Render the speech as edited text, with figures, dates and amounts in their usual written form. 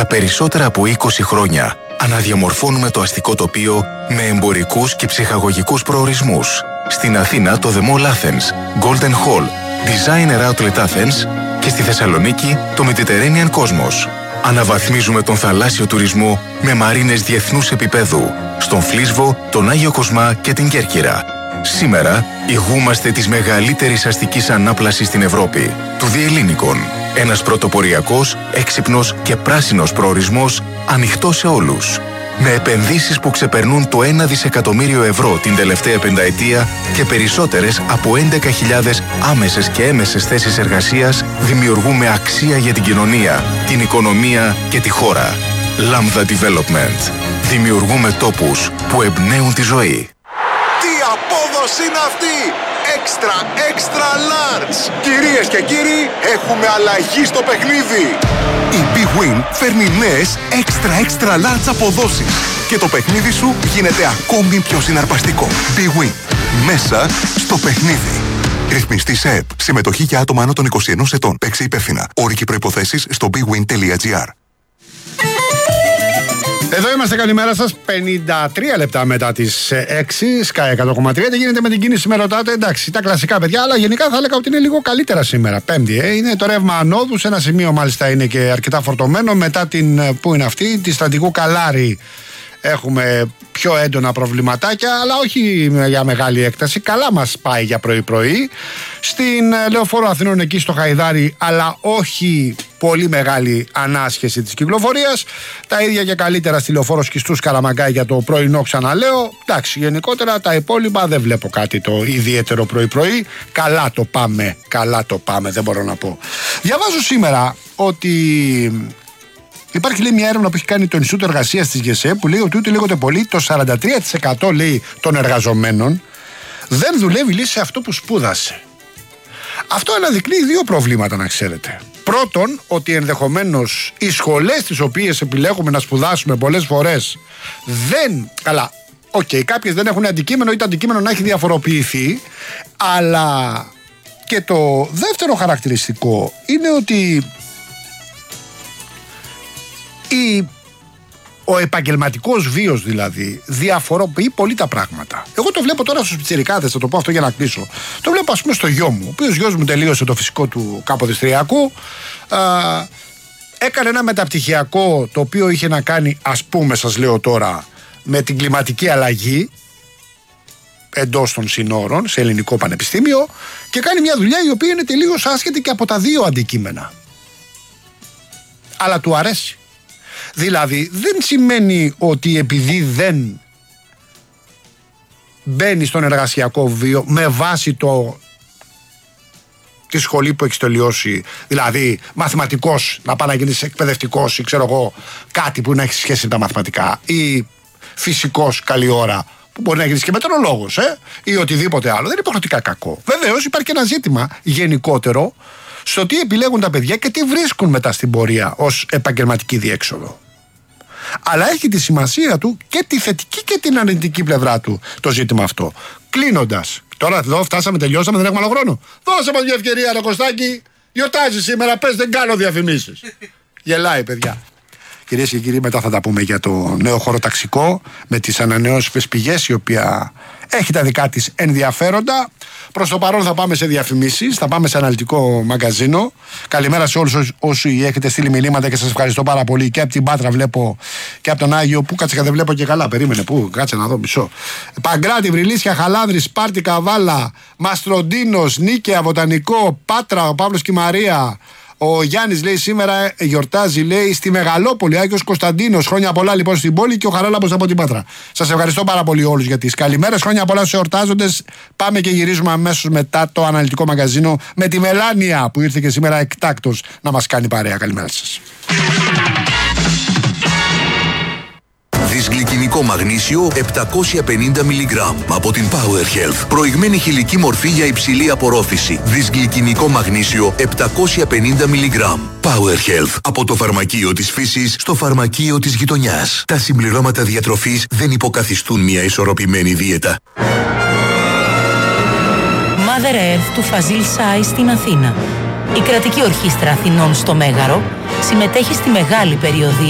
Για περισσότερα από 20 χρόνια αναδιαμορφώνουμε το αστικό τοπίο με εμπορικούς και ψυχαγωγικούς προορισμούς. Στην Αθήνα το The Mall Athens, Golden Hall, Designer Outlet Athens και στη Θεσσαλονίκη το Mediterranean Cosmos. Αναβαθμίζουμε τον θαλάσσιο τουρισμό με μαρίνες διεθνούς επίπεδου, στον Φλίσβο, τον Άγιο Κοσμά και την Κέρκυρα. Σήμερα ηγούμαστε της μεγαλύτερης αστικής ανάπλασης στην Ευρώπη, του The Hellinikon. Ένας πρωτοποριακός, έξυπνος και πράσινος προορισμός ανοιχτός σε όλους. Με επενδύσεις που ξεπερνούν το 1 δισεκατομμύριο ευρώ την τελευταία πενταετία και περισσότερες από 11.000 άμεσες και έμεσες θέσεις εργασίας, δημιουργούμε αξία για την κοινωνία, την οικονομία και τη χώρα. Lambda Development. Δημιουργούμε τόπους που εμπνέουν τη ζωή. Τι απόδοση είναι αυτή! Extra large! Κυρίες και κύριοι, έχουμε αλλαγή στο παιχνίδι! Η Big Win φέρνει νέες extra large αποδόσεις και το παιχνίδι σου γίνεται ακόμη πιο συναρπαστικό. Big Win. Μέσα στο παιχνίδι. Ρυθμιστή σε ΕΠ. Συμμετοχή για άτομα άνω των 21 ετών. Παίξε υπεύθυνα. Όροι και προϋποθέσεις στο bigwin.gr. Εδώ είμαστε, καλημέρα σας. 53 λεπτά μετά τις 6, Sky 100,3. Τι γίνεται με την κίνηση, με ρωτάτε? Εντάξει, τα κλασικά παιδιά, αλλά γενικά θα έλεγα ότι είναι λίγο καλύτερα σήμερα. Πέμπτη, είναι το ρεύμα ανόδου. Σε ένα σημείο μάλιστα είναι και αρκετά φορτωμένο. Μετά την, πού είναι αυτή, τη Στρατηγού Καλάρη, έχουμε πιο έντονα προβληματάκια, αλλά όχι για μεγάλη έκταση. Καλά μας πάει για πρωί-πρωί. Στην Λεωφόρο Αθηνών, εκεί στο Χαϊδάρι, αλλά όχι πολύ μεγάλη ανάσχεση της κυκλοφορίας. Τα ίδια και καλύτερα στη Λεωφόρο Σκιστούς Καραμαγκά για το πρωινό, ξαναλέω. Εντάξει, γενικότερα τα υπόλοιπα δεν βλέπω κάτι το ιδιαίτερο πρωί-πρωί. Καλά το πάμε, δεν μπορώ να πω. Διαβάζω σήμερα ότι υπάρχει, λέει, μια έρευνα που έχει κάνει το Ινστιτούτο Εργασίας της ΓΕΣΕ, που λέει ότι ούτε λίγο ούτε πολύ το 43% λέει των εργαζομένων δεν δουλεύει, λέει, σε αυτό που σπούδασε. Αυτό αναδεικνύει δύο προβλήματα, να ξέρετε. Πρώτον, ότι ενδεχομένως οι σχολές τις οποίες επιλέγουμε να σπουδάσουμε πολλές φορές δεν. Καλά, κάποιες δεν έχουν αντικείμενο ή το αντικείμενο να έχει διαφοροποιηθεί, αλλά και το δεύτερο χαρακτηριστικό είναι ότι ο επαγγελματικός βίος, δηλαδή, διαφοροποιεί πολύ τα πράγματα. Εγώ το βλέπω τώρα στους πιτσιρικάδες, θα το πω αυτό για να κλείσω. Το βλέπω, ας πούμε, στο γιο μου, ο οποίος γιος μου τελείωσε το φυσικό του καποδιστριακού, έκανε ένα μεταπτυχιακό το οποίο είχε να κάνει, ας πούμε, σας λέω τώρα, με την κλιματική αλλαγή εντός των συνόρων, σε ελληνικό πανεπιστήμιο, και κάνει μια δουλειά η οποία είναι τελείως άσχετη και από τα δύο αντικείμενα. Αλλά του αρέσει. Δηλαδή δεν σημαίνει ότι επειδή δεν μπαίνει στον εργασιακό βίο με βάση τη σχολή που έχει τελειώσει, δηλαδή μαθηματικός, να πάει να γίνεις εκπαιδευτικός ή ξέρω εγώ κάτι που να έχει σχέση με τα μαθηματικά, ή φυσικός καλή ώρα που μπορεί να γίνεις και μετεωρολόγος ή οτιδήποτε άλλο, δεν είναι υποχρεωτικά κακό. Βεβαίως υπάρχει και ένα ζήτημα γενικότερο στο τι επιλέγουν τα παιδιά και τι βρίσκουν μετά στην πορεία ως επαγγελματική διέξοδο. Αλλά έχει τη σημασία του και τη θετική και την αρνητική πλευρά του το ζήτημα αυτό. Κλείνοντας, τώρα εδώ φτάσαμε, τελειώσαμε, δεν έχουμε άλλο χρόνο. Δώσε μας μια ευκαιρία, ρε Κωστάκη. Γιορτάζει σήμερα, πες, δεν κάνω διαφημίσεις. Γελάει, παιδιά. Κυρίες και κύριοι, μετά θα τα πούμε για το νέο χωροταξικό με τις ανανεώσιμες πηγές, η οποία έχει τα δικά της ενδιαφέροντα. Προς το παρόν θα πάμε σε διαφημίσεις, θα πάμε σε αναλυτικό μαγκαζίνο. Καλημέρα σε όλους όσοι έχετε στείλει μηνύματα και σας ευχαριστώ πάρα πολύ. Και από την Πάτρα βλέπω και από τον Άγιο. Πού κάτσε και δεν βλέπω και καλά. Περίμενε, πού κάτσε να δω μισό. Παγκράτη, Βρυλίσια, Χαλάνδρη, Σπάρτη, Καβάλα, Μαστροντίνος, Νίκαια, Βοτανικό, Πάτρα, ο Παύλος και η Μαρία. Ο Γιάννης λέει σήμερα γιορτάζει, λέει, στη Μεγαλόπολη, Άγιος Κωνσταντίνος. Χρόνια πολλά λοιπόν στην πόλη, και ο Χαράλαμπος από την Πάτρα. Σας ευχαριστώ πάρα πολύ όλους για τις καλημέρες. Χρόνια πολλά στους εορτάζοντες. Πάμε και γυρίζουμε αμέσως μετά το αναλυτικό μαγκαζίνο με τη Μελάνια που ήρθε και σήμερα εκτάκτως να μας κάνει παρέα. Καλημέρα σας. Δυσγλυκινικό μαγνήσιο 750 mg από την Power Health. Προηγμένη χηλική μορφή για υψηλή απορρόφηση. Δυσγλυκινικό μαγνήσιο 750 mg. Power Health. Από το φαρμακείο της φύσης στο φαρμακείο της γειτονιάς. Τα συμπληρώματα διατροφής δεν υποκαθιστούν μια ισορροπημένη δίαιτα. Mother Earth του Φαζίλ Σάι στην Αθήνα. Η κρατική ορχήστρα Αθηνών στο Μέγαρο συμμετέχει στη μεγάλη περιοδία